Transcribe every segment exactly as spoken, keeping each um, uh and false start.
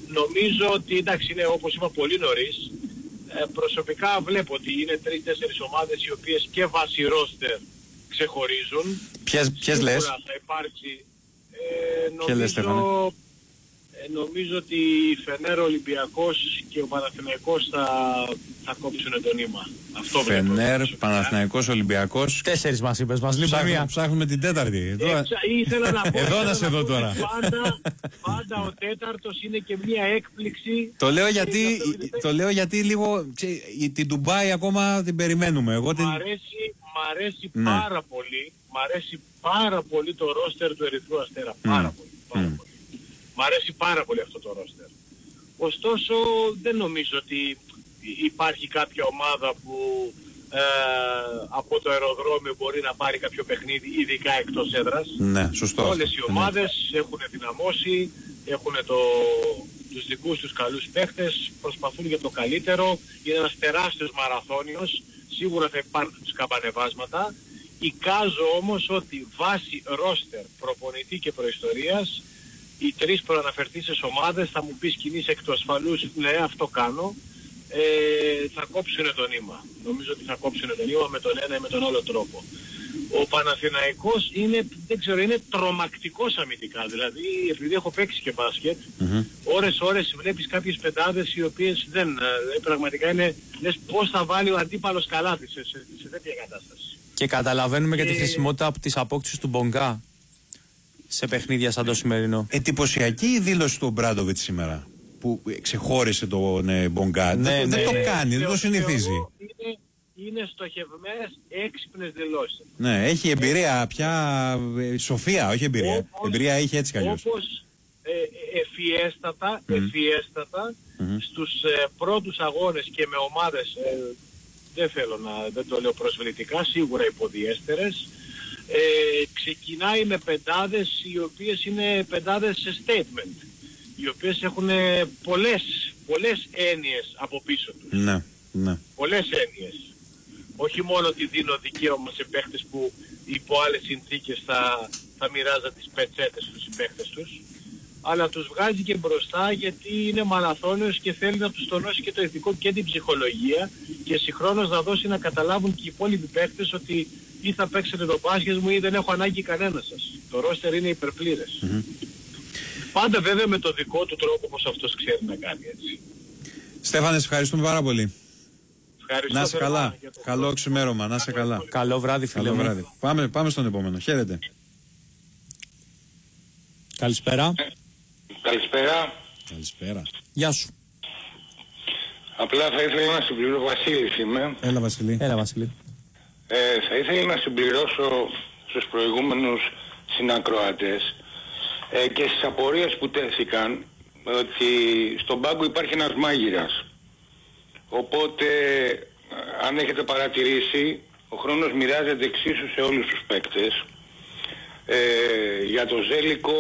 νομίζω ότι εντάξει είναι όπως είπα πολύ νωρίς. Ε, προσωπικά βλέπω ότι είναι τρεις-τέσσερις ομάδες οι οποίες και βάσει ρόστερ ξεχωρίζουν. Ποιες, ποιες λες? Θα υπάρξει, ε, νομίζω, λες, Στέφανε? ε, νομίζω ότι η Φενέρ, ο Ολυμπιακός και ο Παναθηναϊκός θα, θα κόψουν το νήμα. Αυτό Φενέρ, βλέπω, Παναθηναϊκός, Ολυμπιακός. Τέσσερις μας είπες, μας λείπει μία. Ψάχνουμε την τέταρτη. Έξα, ήθελα να πω, εδώ να σε δω τώρα. Πάντα, πάντα ο τέταρτος είναι και μία έκπληξη. Το λέω γιατί, το λέω γιατί λίγο την Ντουμπάι ακόμα την περιμένουμε. Εγώ την... Μ' αρέσει, μ' αρέσει ναι. πάρα πολύ, μ' αρέσει πάρα πολύ το ρόστερ του Ερυθρού Αστέρα. Πάρα Mm. πολύ, πάρα Mm. πολύ. Μ' αρέσει πάρα πολύ αυτό το ρόστερ. Ωστόσο δεν νομίζω ότι υπάρχει κάποια ομάδα που ε, από το αεροδρόμιο μπορεί να πάρει κάποιο παιχνίδι, ειδικά εκτός έδρας. Ναι, σωστό. Όλες οι ομάδες ναι. έχουν δυναμώσει, έχουν το, τους δικούς τους καλούς παίχτες, προσπαθούν για το καλύτερο. Είναι ένας τεράστιος μαραθώνιος, σίγουρα θα υπάρχουν σκαμπανεβάσματα. Εικάζω όμως ότι βάσει ρόστερ, προπονητή και προϊστορίας, οι τρεις προαναφερθήσεις ομάδες θα μου πεις κινείς εκ του ασφαλούς, ναι αυτό κάνω, ε, θα κόψουν το νήμα. Νομίζω ότι θα κόψουν το νήμα με τον ένα ή με τον άλλο τρόπο. Ο Παναθηναϊκός είναι, δεν ξέρω, είναι τρομακτικός αμυντικά. Δηλαδή, επειδή έχω παίξει και μπάσκετ, mm-hmm. ώρες ώρες βλέπεις κάποιες πεντάδες οι οποίες δεν, ε, πραγματικά είναι, λες πώς θα βάλει ο αντίπαλος καλάθι σε, σε, σε τέτοια κατάσταση. Και καταλαβαίνουμε και τη ε, χρησιμότητα της απόκτησης του Μπονγκά σε παιχνίδια σαν το σημερινό. Εντυπωσιακή η δήλωση του Ομπράντοβιτς σήμερα που ξεχώρισε τον ε, Μπονγκά. Ναι, δεν, ναι, δεν ναι. το κάνει, ναι. δεν το συνηθίζει. Είναι, είναι στοχευμένες έξυπνες δηλώσεις. Ναι, έχει εμπειρία πια, ε, σοφία, όχι εμπειρία. Όπως, εμπειρία έχει έτσι κι αλλιώς. Όπως ε, ευφιέστατα, mm. ευφιέστατα mm-hmm. στους ε, πρώτους αγώνες και με ομάδες, ε, δεν θέλω να, δεν το λέω προσβλητικά, σίγουρα υποδιέστερες, Ε, ξεκινάει με πεντάδες οι οποίες είναι πεντάδες σε statement, οι οποίες έχουν πολλές, πολλές έννοιες από πίσω τους. Ναι, ναι. Πολλές έννοιες. Όχι μόνο ότι δίνω δικαίωμα σε παίχτες που υπό άλλες συνθήκες θα, θα μοιράζαν τις πετσέτες στους συμπαίχτες τους, αλλά τους βγάζει και μπροστά γιατί είναι μαραθώνιος και θέλει να τους τονώσει και το ηθικό και την ψυχολογία και συγχρόνως να δώσει να καταλάβουν και οι υπόλοιποι παίχτες ότι ή θα παίξετε το μπάσκετ μου ή δεν έχω ανάγκη κανένα σας. Το ρόστερ είναι υπερπλήρες. Mm-hmm. Πάντα βέβαια με το δικό του τρόπο όπως αυτός ξέρει να κάνει έτσι. Στέφανε, ευχαριστούμε πάρα πολύ. Ευχαριστώ. Να είσαι καλά. Καλό ξημέρωμα. Να είσαι καλά. Καλό βράδυ, φίλε μου. Βράδυ. Πάμε, πάμε στον επόμενο. Χαίρετε. Καλησπέρα. Καλησπέρα. Καλησπέρα. Γεια σου. Απλά θα ήθελα να συμπληρώσω, Βασίλης είμαι. Έλα Βασίλη. Έλα Βασίλη. Ε, θα ήθελα να συμπληρώσω στους προηγούμενους συνακροατές ε, και στις απορίες που τέθηκαν ότι στον πάγκο υπάρχει ένας μάγειρας. Οπότε αν έχετε παρατηρήσει ο χρόνος μοιράζεται εξίσου σε όλους τους παίκτες. Ε, για το Ζέλικο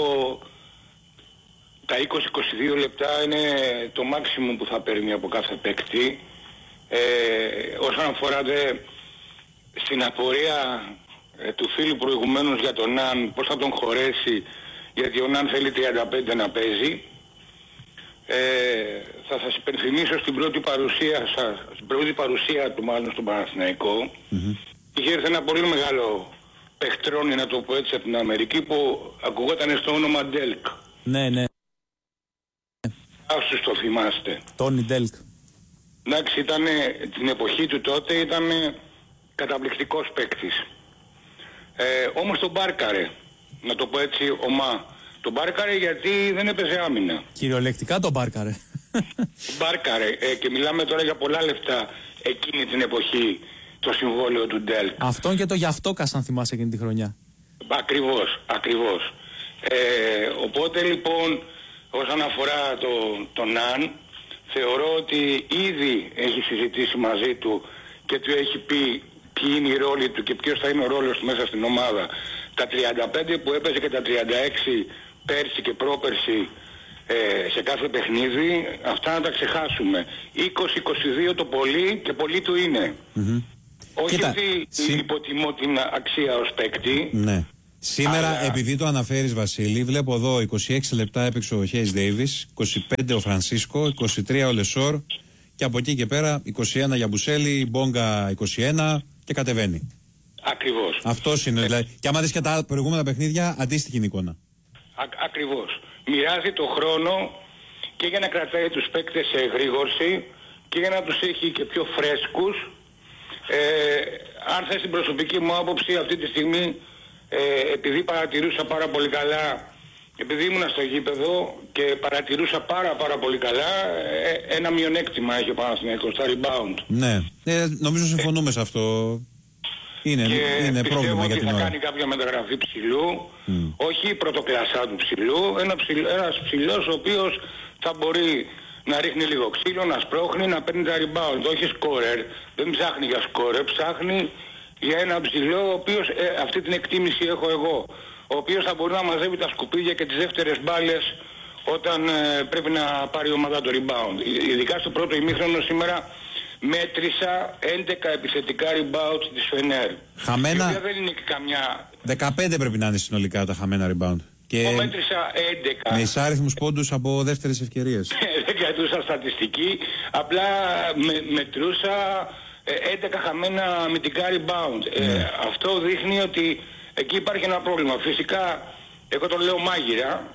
τα είκοσι με είκοσι δύο λεπτά είναι το μάξιμουμ που θα παίρνει από κάθε παίκτη. Ε, όσον αφορά δε, στην απορία ε, του φίλου προηγουμένως για τον Ναν, πώς θα τον χωρέσει, γιατί ο Ναν θέλει τριάντα πέντε να παίζει. Ε, θα σας υπενθυμίσω στην πρώτη παρουσία σας, στην πρώτη παρουσία του μάλλον στον Παναθηναϊκό, mm-hmm. είχε έρθει ένα πολύ μεγάλο παιχτρόνι, να το πω έτσι, από την Αμερική που ακουγόταν στο όνομα Ντέλκ. Ναι, ναι. Άσους το θυμάστε. Τόνι Ντέλκ. Εντάξει, ήταν την εποχή του τότε, ήταν καταπληκτικός παίκτης. Ε, όμως τον μπάρκαρε, να το πω έτσι ομά. Τον μπάρκαρε γιατί δεν έπαιζε άμυνα. Κυριολεκτικά τον μπάρκαρε. Μπάρκαρε ε, και μιλάμε τώρα για πολλά λεφτά εκείνη την εποχή το συμβόλαιο του Ντέλκ. Αυτόν και το Γιαυτόκας αν θυμάσαι εκείνη τη χρονιά. Ακριβώς, ακριβώς. Ε, οπότε λοιπόν όσον αφορά το, τον Ναν, θεωρώ ότι ήδη έχει συζητήσει μαζί του και του έχει πει ποιοι είναι οι ρόλοι του και ποιος θα είναι ο ρόλος του μέσα στην ομάδα. Τα τριάντα πέντε που έπαιζε και τα τριάντα έξι πέρσι και πρόπερσι ε, σε κάθε παιχνίδι, αυτά να τα ξεχάσουμε. είκοσι είκοσι δύο το πολύ και πολύ του είναι. Mm-hmm. Όχι Κοίτα, ότι συ... υποτιμώ την αξία ως παίκτη. Ναι. Σήμερα, Αλλά... επειδή το αναφέρεις, Βασίλη, βλέπω εδώ είκοσι έξι λεπτά έπαιξε ο Χέις Ντέιβις, είκοσι πέντε ο Φρανσίσκο, είκοσι τρία ο Λεσόρ και από εκεί και πέρα είκοσι ένα για Μπουσέλη, Μπόγκα είκοσι ένα και κατεβαίνει. Ακριβώς. Αυτός είναι. Ε... Δηλαδή. Και άμα δεις και τα προηγούμενα παιχνίδια, αντίστοιχη είναι η εικόνα. Α, ακριβώς. Μοιράζει το χρόνο και για να κρατάει τους παίκτες σε εγρήγορση και για να τους έχει και πιο φρέσκους. Ε, αν θες την προσωπική μου άποψη, αυτή τη στιγμή, ε, επειδή παρατηρούσα πάρα πολύ καλά, επειδή ήμουνα στο γήπεδο και παρατηρούσα πάρα πάρα πολύ καλά, ε, ένα μειονέκτημα έχει ο Παναθηναϊκός στα rebound. Ναι, ε, νομίζω συμφωνούμε ε, σε αυτό. Είναι, είναι πρόβλημα για την ώρα. Και θα κάνει κάποια μεταγραφή ψηλού, mm. όχι πρωτοκλασσά του ψηλού, ένα ψηλ, ένας ψηλός ο οποίος θα μπορεί να ρίχνει λίγο ξύλο, να σπρώχνει, να παίρνει τα rebound, όχι σκόρερ. Δεν ψάχνει για σκόρερ, ψάχνει για ένα ψηλό, ο οποίος, ε, αυτή την εκτίμηση έχω εγώ, ο οποίος θα μπορεί να μαζεύει τα σκουπίδια και τις δεύτερες μπάλες όταν ε, πρέπει να πάρει η ομάδα το rebound. Ειδικά στο πρώτο ημίχρονο σήμερα μέτρησα έντεκα επιθετικά rebound της Φενέρ. Χαμένα. Δεν είναι και καμιά... δεκαπέντε πρέπει να είναι συνολικά τα χαμένα rebound. Και εγώ μέτρησα έντεκα. Με εισάριθμους πόντους από δεύτερες ευκαιρίες. Δεν κρατούσα στατιστική, απλά με, μετρούσα έντεκα χαμένα αμυντικά rebound. Ναι. Ε, αυτό δείχνει ότι εκεί υπάρχει ένα πρόβλημα. Φυσικά, εγώ το λέω μάγειρα,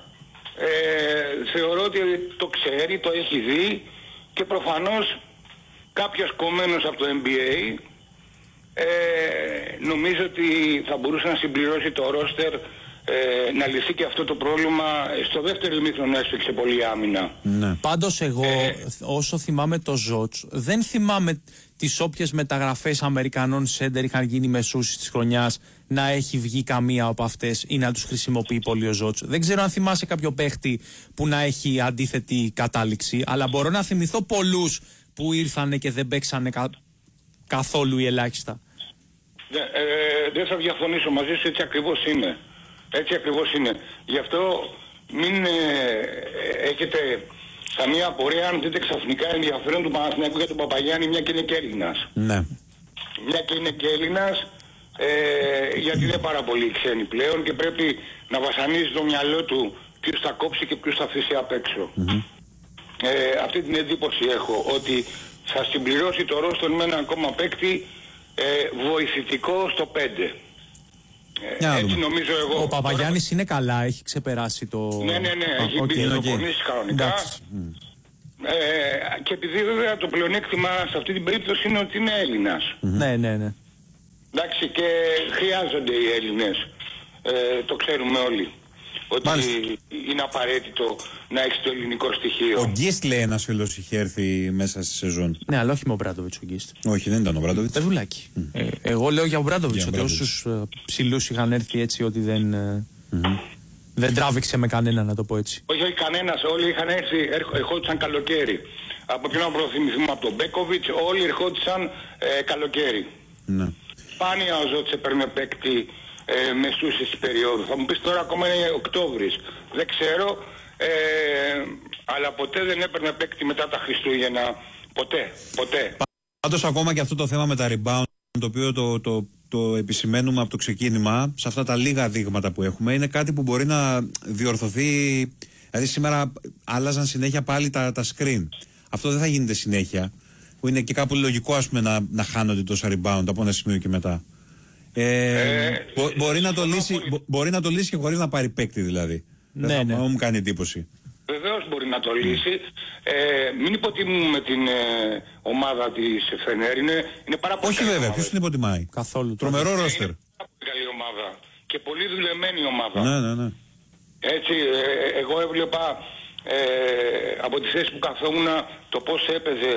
ε, θεωρώ ότι το ξέρει, το έχει δει και προφανώς κάποιος κομμένος από το N B A ε, νομίζω ότι θα μπορούσε να συμπληρώσει το ρόστερ, ε, να λυθεί και αυτό το πρόβλημα. Στο δεύτερο ημίχρονο έσφιξε πολύ άμυνα. Ναι. Πάντως εγώ ε, όσο θυμάμαι το Ζότς, δεν θυμάμαι τις όποιες μεταγραφές Αμερικανών σέντερ είχαν γίνει μεσούσεις της χρονιάς να έχει βγει καμία από αυτές ή να τους χρησιμοποιεί πολύ ο Ζότς. Δεν ξέρω αν θυμάσαι κάποιο παίχτη που να έχει αντίθετη κατάληξη, αλλά μπορώ να θυμηθώ πολλούς που ήρθανε και δεν παίξανε κα... καθόλου ή ελάχιστα. Ε, ε, δεν θα διαφωνήσω μαζί σου, έτσι ακριβώς είναι. Έτσι ακριβώς είναι. Γι' αυτό μην ε, έχετε καμία απορία αν δείτε ξαφνικά ενδιαφέρον του Παναθηναϊκού για τον Παπαγιάννη, μια και είναι και Έλληνας. Ναι. Μια και είναι και Έλληνας, ε, γιατί είναι πάρα πολύ ξένοι πλέον και πρέπει να βασανίζει το μυαλό του ποιους θα κόψει και ποιους θα αφήσει απ' έξω. Mm-hmm. Ε, αυτή την εντύπωση έχω, ότι θα συμπληρώσει το ρόστο με ένα ακόμα παίκτη ε, βοηθητικό στο πέντε. Ε, έτσι νομίζω εγώ. Ο Παπαγιάννης είναι καλά, έχει ξεπεράσει το... Ναι, ναι, ναι, ah, έχει μπει okay, okay. κανονικά. Mm. Ε, και επειδή βέβαια το πλεονέκτημα σε αυτή την περίπτωση είναι ότι είναι Έλληνας. Mm-hmm. Ναι, ναι, ναι. Εντάξει, και χρειάζονται οι Έλληνες. Ε, το ξέρουμε όλοι. Ότι Μάλιστα. είναι απαραίτητο να έχει το ελληνικό στοιχείο. Ο Γκίστ, λέει, ένας φίλος, είχε έρθει μέσα στη σεζόν. Ναι, αλλά όχι με ο Μπράντοβιτς ο Γκίστ. Όχι, δεν ήταν ο Μπράντοβιτς. Παιδουλάκι. Mm. Ε, εγώ λέω για ο Μπράντοβιτς ότι όσους ε, ψηλούς είχαν έρθει έτσι ότι δεν, ε, mm-hmm. δεν τράβηξε με κανένα, να το πω έτσι. Όχι, όχι κανένας. Όλοι είχαν έρθει, ερχόντουσαν καλοκαίρι. Από ποιον να προθυμηθούμε, από τον Μπέκοβιτς, όλοι ερχόντουσαν ε, καλοκαίρι. Ναι. Σπάνια ο Ζώτς έπαιρνε παίκτη Ε, μεσούσης της περίοδου. Θα μου πεις τώρα ακόμα είναι Οκτώβρης. Δεν ξέρω, ε, αλλά ποτέ δεν έπαιρνε παίκτη μετά τα Χριστούγεννα. Ποτέ, ποτέ. Πάντως ακόμα και αυτό το θέμα με τα rebound, το οποίο το, το, το επισημαίνουμε από το ξεκίνημα, σε αυτά τα λίγα δείγματα που έχουμε, είναι κάτι που μπορεί να διορθωθεί. Δηλαδή σήμερα άλλαζαν συνέχεια πάλι τα, τα screen. Αυτό δεν θα γίνεται συνέχεια, που είναι και κάπου λογικό, ας πούμε, να, να χάνονται τόσα rebound από ένα σημείο και μετά. Ε, ε, μπο, μπορεί, να το λύσει, μπο, μπορεί να το λύσει και χωρίς να πάρει παίκτη, δηλαδή. Ναι, δεν ναι. θα μου κάνει εντύπωση. Βεβαίως μπορεί να το λύσει. Ε, μην υποτιμούμε την ε, ομάδα της Φενέρ. Είναι, είναι πάρα πολύ. Όχι, βέβαια, ποιος την υποτιμάει. Καθόλου. Τρομερό ρόστερ. Είναι πάρα πολύ καλή ομάδα. Και πολύ δουλεμένη ομάδα. Ναι, ναι, ναι. Έτσι, ε, εγώ έβλεπα ε, από τη θέση που καθόμουν το πώς έπαιζε.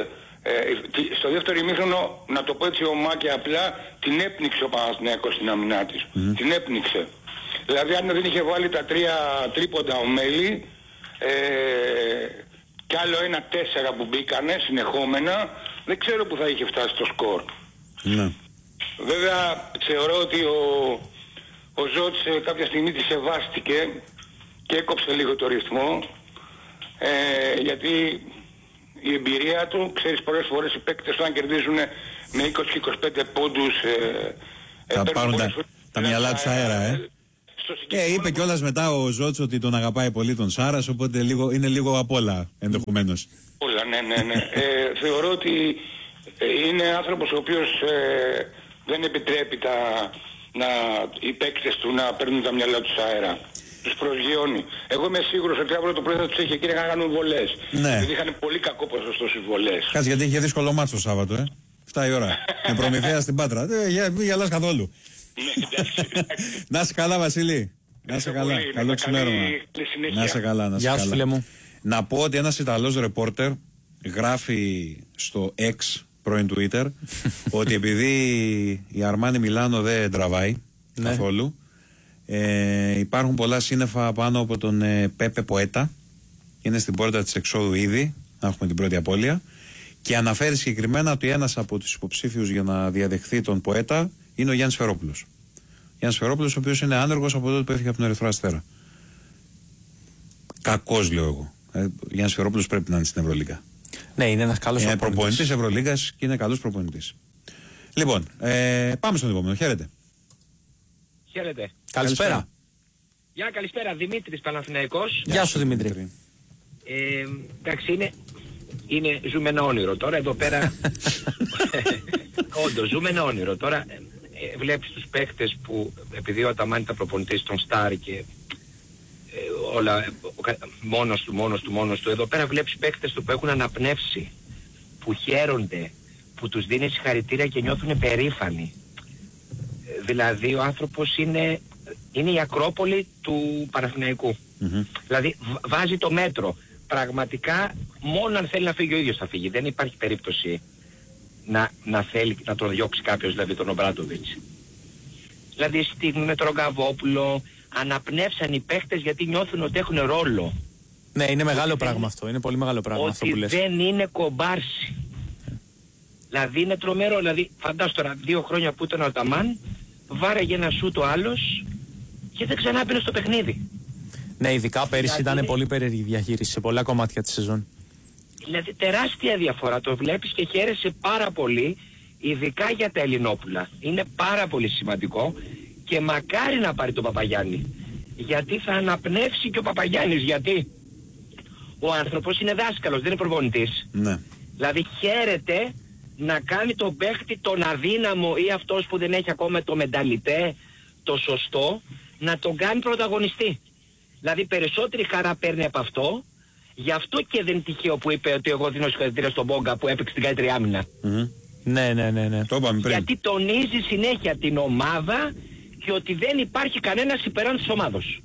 Ε, στο δεύτερο ημίχρονο, να το πω έτσι ομά και απλά, την έπνιξε ο Παναθηναϊκός στην αμυνά της. Mm. Την έπνιξε. Δηλαδή αν δεν είχε βάλει τα τρία τρίποντα ο Μέλη ε, και άλλο ένα τέσσερα που μπήκανε συνεχόμενα, δεν ξέρω που θα είχε φτάσει το σκορ. Mm. Βέβαια θεωρώ ότι ο, ο Ζώτς κάποια στιγμή τη σεβάστηκε και έκοψε λίγο το ρυθμό, ε, γιατί η εμπειρία του, ξέρεις, πολλές φορές οι παίκτες όταν κερδίζουν με είκοσι και είκοσι πέντε πόντους ε, θα πάρουν τα, τα μυαλά τους αέρα, ε. Ε, είπε κιόλας μετά ο Ζότς ότι τον αγαπάει πολύ τον Σάρας, οπότε λίγο, είναι λίγο απ' όλα ενδεχομένως. Όλα, ναι, ναι, ναι. ε, θεωρώ ότι είναι άνθρωπος ο οποίος ε, δεν επιτρέπει τα, να, οι παίκτες του να παίρνουν τα μυαλά τους αέρα. Τους προσγειώνει. Εγώ είμαι σίγουρος ότι αύριο το πρωί θα τους έχει εκεί να κάνουν βολές. Ναι. Γιατί είχαν πολύ κακό ποσοστό στις βολές. Κάτσε, γιατί είχε δύσκολο μάτσο το Σάββατο, ε. Φτάει η ώρα. Με Προμηθέα στην Πάτρα. Δεν για, γελάς καθόλου. Να είσαι καλά, Βασίλη. Να είσαι καλά. Καλό ξημέρωμα. Να είσαι καλά, να είσαι καλά. Γεια σου, φίλε μου. Να πω ότι ένας Ιταλός ρεπόρτερ γράφει στο X, πρώην Twitter, ότι επειδή η Αρμάνι Μιλάνο δεν τραβάει ναι. καθόλου, ε, υπάρχουν πολλά σύννεφα πάνω από τον ε, Πέπε Ποέτα. Είναι στην πόρτα της εξόδου ήδη. Να έχουμε την πρώτη απώλεια. Και αναφέρει συγκεκριμένα ότι ένας από τους υποψήφιους για να διαδεχθεί τον Ποέτα είναι ο Γιάννης Φερόπουλος. Γιάννης Φερόπουλος, ο οποίος είναι άνεργος από τότε που έφυγε από τον Ερυθρό Αστέρα. Κακός, λέω εγώ. Ο Γιάννης Φερόπουλος πρέπει να είναι στην Ευρωλίγκα. Ναι, είναι ένας καλός προπονητής. Είναι προπονητής Ευρωλίγκας και είναι καλός προπονητής. Λοιπόν, ε, πάμε στον επόμενο. Χαίρετε. Χαίρετε. Καλησπέρα. Γεια, καλησπέρα. Δημήτρης Παναθηναϊκός. Γεια σου, Δημήτρη. Ε, εντάξει, είναι, είναι ζούμε ένα όνειρο τώρα εδώ πέρα. Όντως, ζούμε ένα όνειρο τώρα. Ε, βλέπεις τους παίκτες που, επειδή ο Αταμάν ήταν προπονητής των Στάρ και ε, όλα, μόνος του, μόνος του, μόνος του, εδώ πέρα βλέπεις παίκτες του που έχουν αναπνεύσει, που χαίρονται, που τους δίνει συγχαρητήρια και νιώθουν περήφανοι. Ε, δηλαδή ο άνθρωπος είναι, είναι η Ακρόπολη του Παναθηναϊκού. Mm-hmm. Δηλαδή β- βάζει το μέτρο. Πραγματικά μόνο αν θέλει να φύγει ο ίδιος θα φύγει. Δεν υπάρχει περίπτωση να, να θέλει να τον διώξει κάποιος, δηλαδή τον Ομπράντοβιτς. Δηλαδή στη, με τον Ρογκαβόπουλο αναπνεύσαν οι παίχτες γιατί νιώθουν ότι έχουν ρόλο. Ναι, είναι μεγάλο ότι πράγμα δεν, αυτό. Είναι πολύ μεγάλο πράγμα αυτό που λες. Ότι δεν είναι κομπάρσι. Δηλαδή είναι τρομερό. Δηλαδή φαντάσου τώρα δύο χρόνια που ήταν ο Αταμάν, βάραγε ένα σούτ ο άλλος και δεν ξανά μπαινε στο παιχνίδι. Ναι, ειδικά πέρυσι δηλαδή, ήταν πολύ περίεργη διαχείριση σε πολλά κομμάτια της σεζόν. Δηλαδή τεράστια διαφορά, το βλέπεις και χαίρεσαι πάρα πολύ, ειδικά για τα Ελληνόπουλα. Είναι πάρα πολύ σημαντικό και μακάρι να πάρει τον Παπαγιάννη. Γιατί θα αναπνεύσει και ο Παπαγιάννης, γιατί ο άνθρωπος είναι δάσκαλος, δεν είναι προπονητής. Ναι. Δηλαδή χαίρεται να κάνει τον παίχτη τον αδύναμο ή αυτός που δεν έχει ακόμα το μενταλιτέ, το σωστό, να τον κάνει πρωταγωνιστή. Δηλαδή περισσότερη χαρά παίρνει από αυτό. Γι' αυτό και δεν είναι τυχαίο που είπε ότι εγώ δίνω συγχαρητήρια στον Μπόγκα που έπαιξε την καλύτερη άμυνα. Mm-hmm. Ναι, ναι, ναι, ναι. Το είπαμε πριν. Γιατί τονίζει συνέχεια την ομάδα και ότι δεν υπάρχει κανένας υπεράν της ομάδος.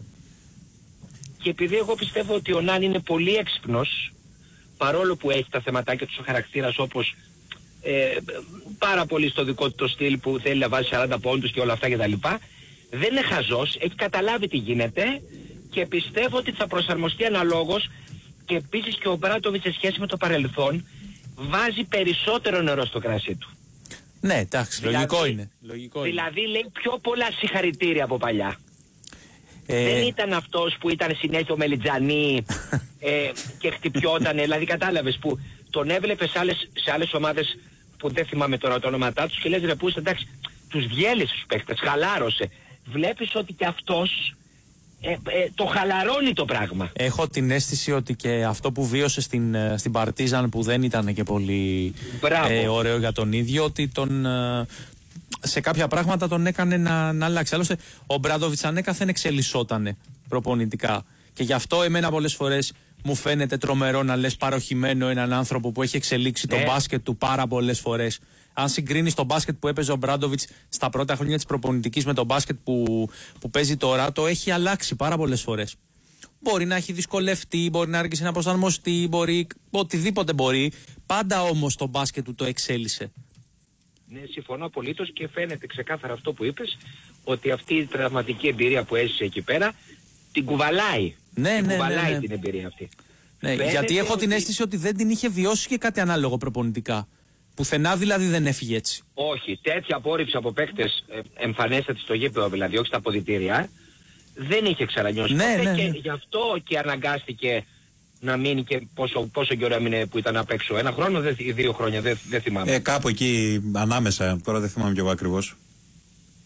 Και επειδή εγώ πιστεύω ότι ο Νάν είναι πολύ έξυπνος, παρόλο που έχει τα θεματάκια του ο χαρακτήρας, όπως ε, πάρα πολύ στο δικό του το στυλ που θέλει να βάζει σαράντα πόντους και όλα αυτά κτλ. Δεν είναι χαζός, έχει καταλάβει τι γίνεται και πιστεύω ότι θα προσαρμοστεί αναλόγως. Και επίσης και ο Μπράντοβιτς σε σχέση με το παρελθόν βάζει περισσότερο νερό στο κρασί του. Ναι, εντάξει, δηλαδή, λογικό είναι. Λογικό δηλαδή είναι. λέει πιο πολλά συγχαρητήρια από παλιά. Ε... Δεν ήταν αυτός που ήταν συνέχεια ο Μελιτζανί ε, και χτυπιότανε, δηλαδή κατάλαβες που τον έβλεπε σε άλλες, σε άλλες ομάδες που δεν θυμάμαι τώρα το όνοματά τους και λες ρε πούς, εντάξει, τους διέλυσε τους παίχτες, χαλάρωσε. Βλέπεις ότι και αυτός ε, ε, το χαλαρώνει το πράγμα. Έχω την αίσθηση ότι και αυτό που βίωσε στην, στην Παρτίζαν, που δεν ήταν και πολύ ε, ωραίο για τον ίδιο, ότι τον, ε, σε κάποια πράγματα τον έκανε να, να αλλάξει. Άλλωστε ο Μπράντοβιτς ανέκαθεν εξελισσότανε προπονητικά και γι' αυτό εμένα πολλές φορές μου φαίνεται τρομερό να λες παροχημένο έναν άνθρωπο που έχει εξελίξει ναι. το μπάσκετ του πάρα πολλές φορές. Αν συγκρίνεις το μπάσκετ που έπαιζε ο Μπράντοβιτς στα πρώτα χρόνια της προπονητικής με το μπάσκετ που, που παίζει τώρα, το έχει αλλάξει πάρα πολλές φορές. Μπορεί να έχει δυσκολευτεί, μπορεί να άρχισε να προσαρμοστεί, μπορεί οτιδήποτε μπορεί. Πάντα όμως το μπάσκετ του το εξέλισε. Ναι, συμφωνώ απολύτως και φαίνεται ξεκάθαρα αυτό που είπες, ότι αυτή η τραυματική εμπειρία που έζησε εκεί πέρα την κουβαλάει. Ναι, την ναι, κουβαλάει ναι, ναι. την εμπειρία αυτή. Ναι, γιατί έχω ότι... την αίσθηση ότι δεν την είχε βιώσει και κάτι ανάλογο προπονητικά. Πουθενά δηλαδή δεν έφυγε έτσι. Όχι, τέτοια απόρριψη από παίκτες ε, εμφανέστατη στο γήπεδο, δηλαδή όχι στα αποδυτήρια, δεν είχε ξανανιώσει. Ναι, ναι, ναι. Και γι' αυτό και αναγκάστηκε να μείνει και πόσο, πόσο καιρό έμεινε που ήταν απ' έξω. Ένα χρόνο ή δύο χρόνια, δεν, δεν θυμάμαι. Ε, κάπου εκεί ανάμεσα, τώρα δεν θυμάμαι κι εγώ ακριβώς.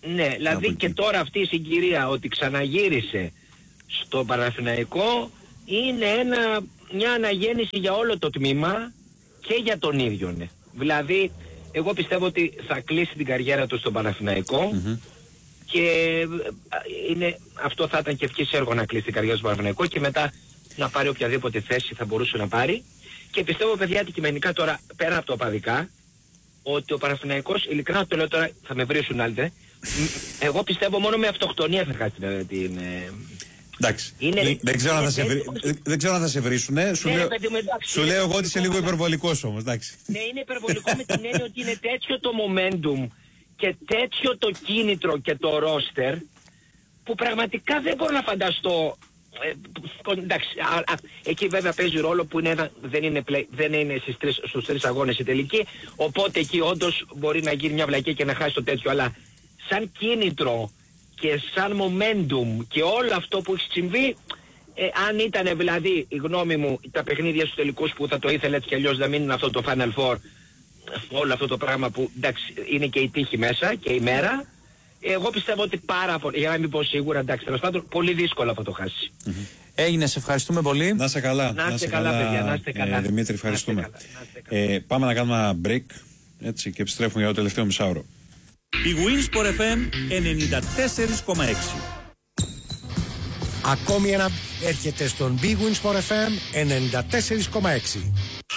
Ναι, δηλαδή και τώρα αυτή η συγκυρία ότι ξαναγύρισε στο Παναθηναϊκό είναι ένα, μια αναγέννηση για όλο το τμήμα και για τον ίδιο. Ναι. Δηλαδή, εγώ πιστεύω ότι θα κλείσει την καριέρα του στον Παναθηναϊκό mm-hmm. και είναι, αυτό θα ήταν και ευχής έργο να κλείσει την καριέρα του Παναθηναϊκό και μετά να πάρει οποιαδήποτε θέση θα μπορούσε να πάρει. Και πιστεύω, παιδιά, αντικειμενικά τώρα, πέρα από το οπαδικά, ότι ο Παναθηναϊκός, ειλικρινά το λέω τώρα, θα με βρίσουν άλλοι, εγώ πιστεύω μόνο με αυτοκτονία θα χάσει την... την εντάξει, είναι, δεν, ξέρω είναι, θα σε βρι... δεν ξέρω αν θα σε βρίσουν, ναι, σου, ναι, λέω... Παιδί, εντάξει, σου λέω εγώ ότι είσαι λίγο υπερβολικός όμως, εντάξει. Ναι, είναι υπερβολικό με την έννοια ότι είναι τέτοιο το momentum και τέτοιο το κίνητρο και το roster που πραγματικά δεν μπορώ να φανταστώ. Ε, εντάξει, α, α, εκεί βέβαια παίζει ρόλο που είναι ένα, δεν είναι, play, δεν είναι στις τρεις, στους τρεις αγώνες η τελική, οπότε εκεί όντως μπορεί να γίνει μια βλακία και να χάσει το τέτοιο, αλλά σαν κίνητρο και σαν momentum και όλο αυτό που έχει συμβεί, ε, αν ήταν δηλαδή η γνώμη μου τα παιχνίδια στους τελικούς που θα το ήθελε έτσι κι αλλιώς να μην είναι αυτό το Final Four, όλο αυτό το πράγμα που εντάξει είναι και η τύχη μέσα και η μέρα, εγώ πιστεύω ότι πάρα πολύ, για να μην πω σίγουρα, εντάξει, τέλος πάντων, πολύ δύσκολο θα το χάσει. Mm-hmm. Έγινε, σε ευχαριστούμε πολύ. Να είστε καλά. Να είστε καλά, καλά, παιδιά, να είστε καλά. Ε, Δημήτρη, ευχαριστούμε. Καλά, καλά. Ε, πάμε να κάνουμε ένα break έτσι, και επιστρέφουμε για το τελευταίο μισάωρο. Η Winsport εφ εμ ενενήντα τέσσερα κόμμα έξι. Ακόμη ένα έρχεται στον Big Winsport εφ εμ ενενήντα τέσσερα κόμμα έξι.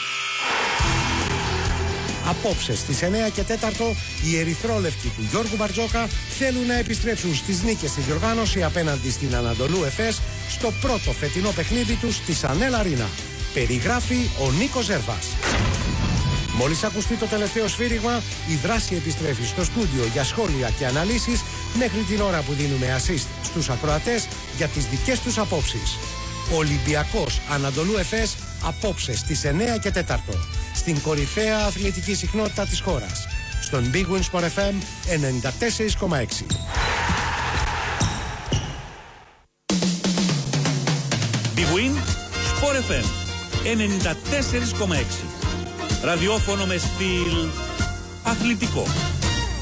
Απόψε στις εννιά και τέσσερα οι ερυθρόλευκοι του Γιώργου Μπαρτζόκα θέλουν να επιστρέψουν στις νίκες στη διοργάνωση απέναντι στην Ανατολού Εφές στο πρώτο φετινό παιχνίδι τους στη Σανέλ Αρίνα. Περιγράφει ο Νίκος Ζέρβας. Μόλις ακουστεί το τελευταίο σφύριγμα, η δράση επιστρέφει στο στούντιο για σχόλια και αναλύσεις μέχρι την ώρα που δίνουμε assist στους ακροατές για τις δικές τους απόψεις. Ολυμπιακός Ανατολού Εφές απόψε στις εννιά και τέσσερα στην κορυφαία αθλητική συχνότητα της χώρας, στον Big Win Sport εφ εμ ενενήντα τέσσερα κόμμα έξι. Big Win Sport εφ εμ ενενήντα τέσσερα κόμμα έξι. Ραδιόφωνο με στυλ αθλητικό.